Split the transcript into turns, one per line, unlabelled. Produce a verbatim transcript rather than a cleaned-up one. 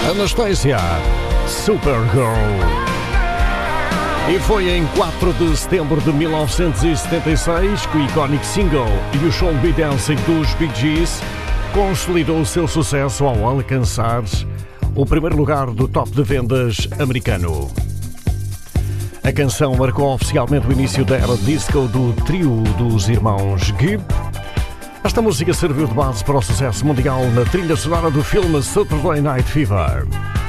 Anastasia, Supergirl. E foi em quatro de setembro de mil novecentos e setenta e seis que o icónico single You Should Be Dancing dos Bee Gees consolidou o seu sucesso ao alcançar o primeiro lugar do top de vendas americano. A canção marcou oficialmente o início da era disco do trio dos irmãos Gibb. Esta música serviu de base para o sucesso mundial na trilha sonora do filme Saturday Night Fever.